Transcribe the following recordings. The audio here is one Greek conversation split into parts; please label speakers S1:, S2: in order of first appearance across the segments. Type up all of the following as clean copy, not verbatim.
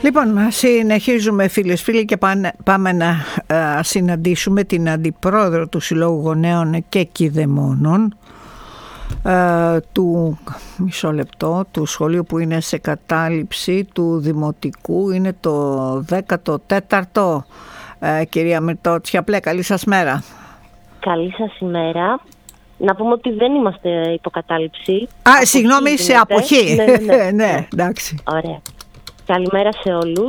S1: Λοιπόν, συνεχίζουμε φίλες φίλοι και πάμε να συναντήσουμε την Αντιπρόεδρο του Συλλόγου Γονέων και Κηδεμόνων του του σχολείου που είναι σε κατάληψη του Δημοτικού, είναι το 14ο. Κυρία Μυρτώ-Τσιαπλέ, καλή σας μέρα.
S2: Καλή σας ημέρα. Να πούμε ότι δεν είμαστε υποκατάληψη.
S1: Συγγνώμη, σε αποχή. Ναι, εντάξει.
S2: Ωραία. Καλημέρα σε όλους.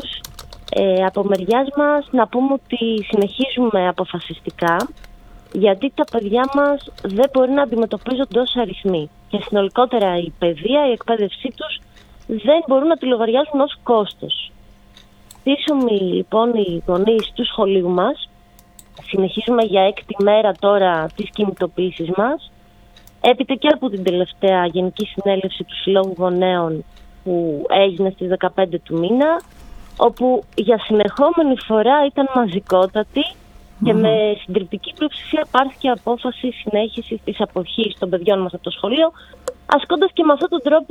S2: Από μεριάς μας να πούμε ότι συνεχίζουμε αποφασιστικά, γιατί τα παιδιά μας δεν μπορεί να αντιμετωπίζονται ως αριθμοί. Και συνολικότερα η παιδεία, η εκπαίδευσή τους δεν μπορούν να τη λογαριάζουν ως κόστος. Σύσσωμοι λοιπόν οι γονείς του σχολείου μας, συνεχίζουμε για 6η μέρα τώρα τις κινητοποίησεις μας, έπειτα και από την τελευταία Γενική Συνέλευση του Συλλόγου Γονέων που έγινε στις 15 του μήνα, όπου για συνεχόμενη φορά ήταν μαζικότατη και με συντριπτική πλειοψηφία πάρθηκε απόφαση συνέχισης της αποχής των παιδιών μας από το σχολείο, ασκώντας και με αυτόν τον τρόπο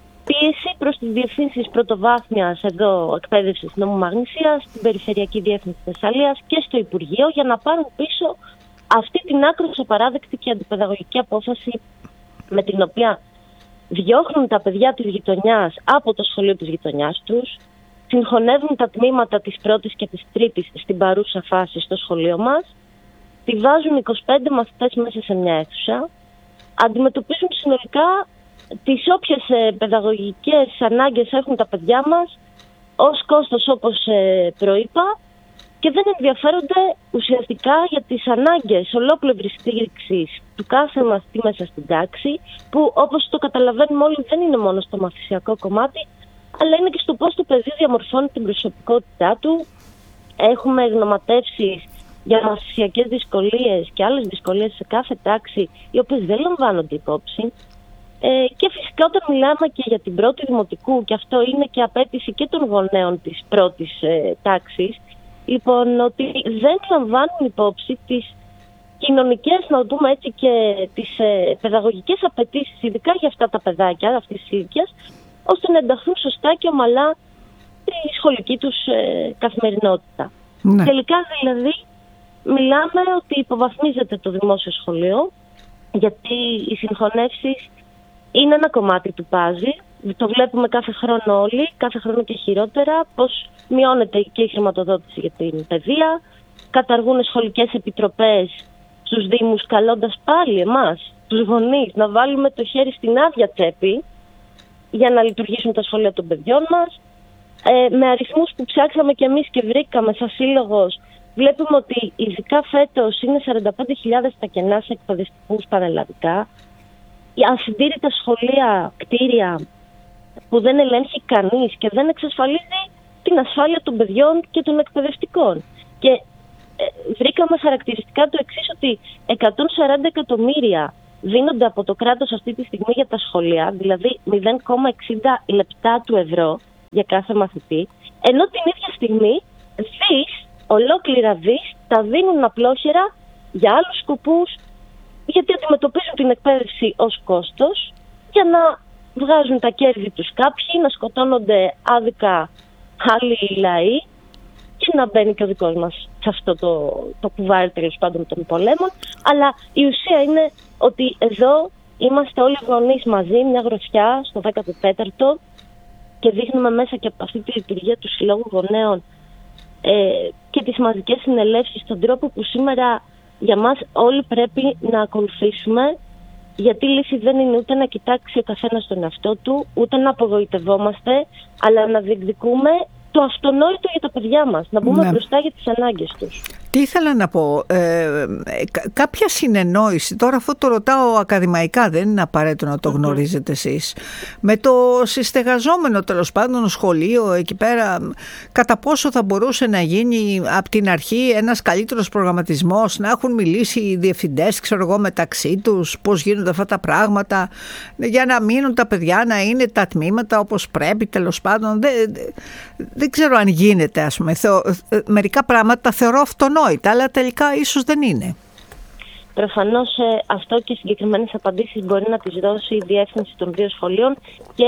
S2: πίεση προς τις διευθύνσεις πρωτοβάθμιας εδώ εκπαίδευσης Νόμου Μαγνησίας, στην Περιφερειακή Διεύθυνση Θεσσαλίας και στο Υπουργείο, για να πάρουν πίσω αυτή την άκρως απαράδεκτη και αντιπαιδαγωγική απόφαση με την οποία διώχνουν τα παιδιά της γειτονιάς από το σχολείο της γειτονιάς τους, συγχωνεύουν τα τμήματα της πρώτης και της τρίτης στην παρούσα φάση στο σχολείο μας, τη βάζουν 25 μαθητές μέσα σε μια αίθουσα, αντιμετωπίζουν συνολικά τις όποιες παιδαγωγικές ανάγκες έχουν τα παιδιά μας ως κόστος, όπως προείπα, και δεν ενδιαφέρονται ουσιαστικά για τις ανάγκες ολόκληρης στήριξης του κάθε μαθητή μέσα στην τάξη, που όπως το καταλαβαίνουμε όλοι δεν είναι μόνο στο μαθησιακό κομμάτι, αλλά είναι και στο πώς το παιδί διαμορφώνει την προσωπικότητά του. Έχουμε γνωματεύσεις για μαθησιακές δυσκολίες και άλλες δυσκολίες σε κάθε τάξη, οι οποίες δεν λαμβάνονται υπόψη. Και φυσικά όταν μιλάμε και για την πρώτη δημοτικού, και αυτό είναι και απέτηση και των γονέων της πρώτης τάξης, λοιπόν, ότι δεν λαμβάνουν υπόψη τις κοινωνικές, να το πούμε έτσι, και τις παιδαγωγικές απαιτήσεις, ειδικά για αυτά τα παιδάκια αυτής της ηλικίας, ώστε να ενταχθούν σωστά και ομαλά στη σχολική τους καθημερινότητα. Ναι. Τελικά δηλαδή μιλάμε ότι υποβαθμίζεται το δημόσιο σχολείο, γιατί οι συγχωνεύσεις είναι ένα κομμάτι του πάζι. Το βλέπουμε κάθε χρόνο όλοι, κάθε χρόνο και χειρότερα, πως μειώνεται και η χρηματοδότηση για την παιδεία, καταργούν σχολικές επιτροπές στους Δήμους, καλώντας πάλι εμάς, τους γονείς, να βάλουμε το χέρι στην άδεια τσέπη για να λειτουργήσουν τα σχολεία των παιδιών μας. Με αριθμούς που ψάξαμε και εμείς και βρήκαμε σαν σύλλογος, βλέπουμε ότι ειδικά φέτος είναι 45.000 τα κενά σε εκπαιδευτικούς πανελλαδικά. Οι ασυντήρητα σχολεία, κτίρια που δεν ελέγχει κανείς και δεν εξασφαλίζει την ασφάλεια των παιδιών και των εκπαιδευτικών. Και βρήκαμε χαρακτηριστικά το εξής, ότι 140 εκατομμύρια δίνονται από το κράτος αυτή τη στιγμή για τα σχολεία, δηλαδή 0,60 λεπτά του ευρώ για κάθε μαθητή, ενώ την ίδια στιγμή ολόκληρα δις τα δίνουν απλόχερα για άλλους σκοπούς, γιατί αντιμετωπίζουν την εκπαίδευση ως κόστος για να βγάζουν τα κέρδη τους κάποιοι, να σκοτώνονται άδικα άλλοι λαοί και να μπαίνει και ο δικός μας σε αυτό το κουβάρι τέλος πάντων των πολέμων. Αλλά η ουσία είναι ότι εδώ είμαστε όλοι γονείς μαζί, μια γροθιά στο 14ο, και δείχνουμε μέσα και από αυτή τη λειτουργία του Συλλόγου Γονέων και τις μαζικές συνελεύσεις τον τρόπο που σήμερα για μας όλοι πρέπει να ακολουθήσουμε, γιατί η λύση δεν είναι ούτε να κοιτάξει ο καθένας τον εαυτό του, ούτε να απογοητευόμαστε, αλλά να διεκδικούμε το αυτονόητο για τα παιδιά μας, να μπούμε μπροστά για τις ανάγκες τους.
S1: Τι ήθελα να πω, κάποια συνεννόηση, τώρα αυτό το ρωτάω ακαδημαϊκά, δεν είναι απαραίτητο να το γνωρίζετε εσείς, με το συστεγαζόμενο τέλος πάντων σχολείο εκεί πέρα, κατά πόσο θα μπορούσε να γίνει από την αρχή ένας καλύτερος προγραμματισμός, να έχουν μιλήσει οι διευθυντές, ξέρω εγώ, μεταξύ τους, πώς γίνονται αυτά τα πράγματα, για να μείνουν τα παιδιά, να είναι τα τμήματα όπως πρέπει τέλος πάντων. Δεν ξέρω αν γίνεται, ας πούμε. Μερικά πράγματα θεωρώ αυτονόητα, αλλά τελικά ίσως δεν είναι.
S2: Προφανώς αυτό και συγκεκριμένες απαντήσεις μπορεί να τις δώσει η διεύθυνση των 2 σχολείων και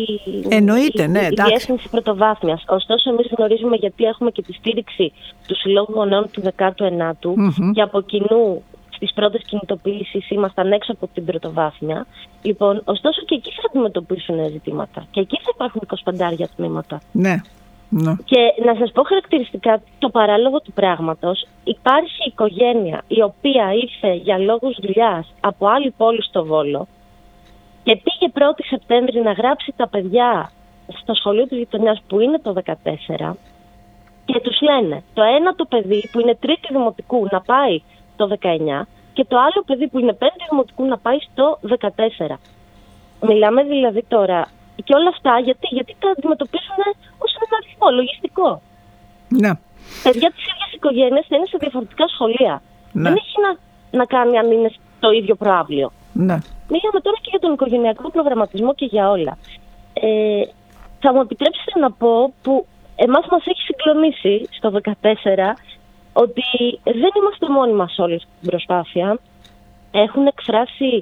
S2: η διεύθυνση πρωτοβάθμιας. Ωστόσο, εμείς γνωρίζουμε, γιατί έχουμε και τη στήριξη του Συλλόγου Γονέων του 19ου και από κοινού στις πρώτες κινητοποιήσεις ήμασταν έξω από την πρωτοβάθμια. Λοιπόν, ωστόσο και εκεί θα αντιμετωπίσουν ζητήματα. Και εκεί θα υπάρχουν 25 τμήματα.
S1: Ναι.
S2: Και να σας πω χαρακτηριστικά το παράλογο του πράγματος. Υπάρχει οικογένεια η οποία ήρθε για λόγους δουλειάς από άλλη πόλη στο Βόλο και πήγε 1η Σεπτέμβρη να γράψει τα παιδιά στο σχολείο της γειτονιάς που είναι το 14 και τους λένε το ένα το παιδί που είναι 3η δημοτικού να πάει το 19 και το άλλο παιδί που είναι 5η δημοτικού να πάει στο 14. Μιλάμε δηλαδή τώρα και όλα αυτά γιατί τα αντιμετωπίζουν ως ένα αριθμό λογιστικό.
S1: Ναι.
S2: Παιδιά της ίδιας οικογένειας θα είναι σε διαφορετικά σχολεία.
S1: Ναι.
S2: Δεν έχει να κάνει αν είναι στο ίδιο προαύλιο.
S1: Ναι.
S2: Μιλάμε τώρα και για τον οικογενειακό προγραμματισμό και για όλα. Θα μου επιτρέψετε να πω που εμάς μας έχει συγκλονίσει στο 14 ότι δεν είμαστε μόνοι μας όλοι στην προσπάθεια. Έχουν εκφράσει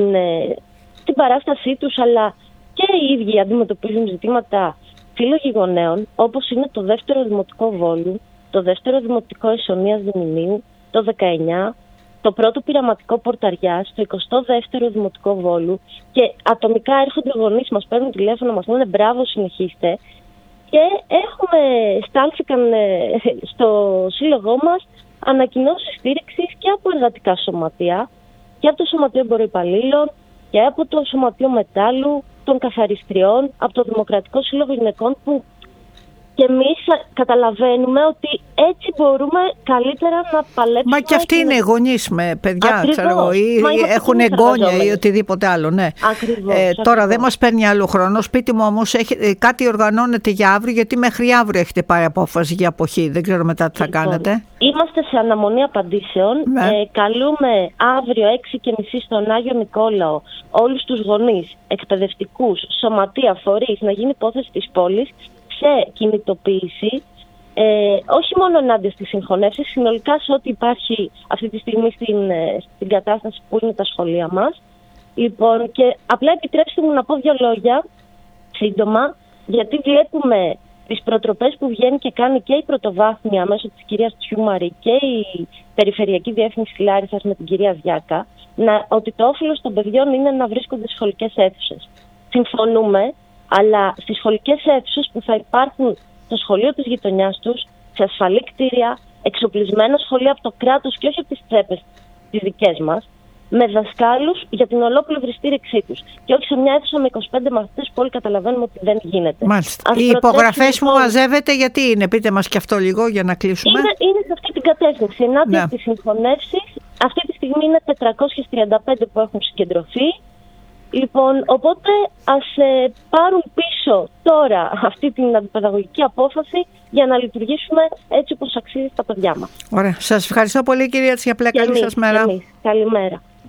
S2: την παράστασή τους, αλλά και οι ίδιοι αντιμετωπίζουν ζητήματα σύλλογοι γονέων, όπως είναι το 2ο Δημοτικό Βόλου, το 2ο Δημοτικό Εσονίας Διμηνίου, το 19, το 1ο Πειραματικό Πορταριάς, το 22ο Δημοτικό Βόλου, και ατομικά έρχονται γονείς, μας παίρνουν τηλέφωνο, μας λένε μπράβο, συνεχίστε. Και στάλθηκαν στο σύλλογό μας ανακοινώσεις στήριξης και από εργατικά σωματεία και από το Σωματείο Εμπορροϊπαλλήλων και από το Σωματείο Μετάλλου, των Καθαριστριών, από το Δημοκρατικό Σύλλογο Γυναικών, που και εμείς καταλαβαίνουμε ότι έτσι μπορούμε καλύτερα να παλέψουμε.
S1: Μα και αυτοί είναι γονείς με παιδιά, ξέρω εγώ, ή έχουν εγγόνια ή οτιδήποτε άλλο. Ναι. Τώρα δεν μας παίρνει άλλο χρόνο. Σπίτι μου όμως κάτι οργανώνεται για αύριο, γιατί μέχρι αύριο έχετε πάρει απόφαση για αποχή. Δεν ξέρω μετά τι θα κάνετε.
S2: Είμαστε σε αναμονή απαντήσεων. Καλούμε αύριο 6:30 στον Άγιο Νικόλαο όλους τους γονείς, εκπαιδευτικούς, σωματεία, φορείς, να γίνει υπόθεση της πόλης σε κινητοποίηση, όχι μόνο ενάντια στις συγχωνεύσεις, συνολικά σε ό,τι υπάρχει αυτή τη στιγμή στην κατάσταση που είναι τα σχολεία μας. Λοιπόν, και απλά επιτρέψτε μου να πω 2 λόγια σύντομα, γιατί βλέπουμε τις προτροπές που βγαίνει και κάνει και η πρωτοβάθμια μέσω της κυρίας Τσιούμαρη και η Περιφερειακή Διεύθυνση Λάρισσας με την κυρία Διάκα, ότι το όφελος των παιδιών είναι να βρίσκονται στις σχολικές αίθουσες. Συμφωνούμε, αλλά στις σχολικές αίθουσες που θα υπάρχουν στο σχολείο της γειτονιάς τους, σε ασφαλή κτίρια, εξοπλισμένα σχολεία από το κράτος και όχι από τις τσέπες τις δικές μας, με δασκάλους για την ολόκληρη στήριξή τους. Και όχι σε μια αίθουσα με 25 μαθητές που όλοι καταλαβαίνουμε ότι δεν γίνεται.
S1: Μάλιστα. Οι υπογραφές που μαζεύετε, γιατί είναι, πείτε μας και αυτό λίγο για να κλείσουμε.
S2: Είναι σε αυτή την κατεύθυνση. Ενάντια στις συγχωνεύσεις, αυτή τη στιγμή είναι 435 που έχουν συγκεντρωθεί. Λοιπόν, οπότε ας πάρουν πίσω τώρα αυτή την αντιπαιδαγωγική απόφαση για να λειτουργήσουμε έτσι όπως αξίζει στα παιδιά μας.
S1: Ωραία. Σας ευχαριστώ πολύ, κυρία Τσιαπλέ. Καλή σας μέρα.
S2: Καλημέρα.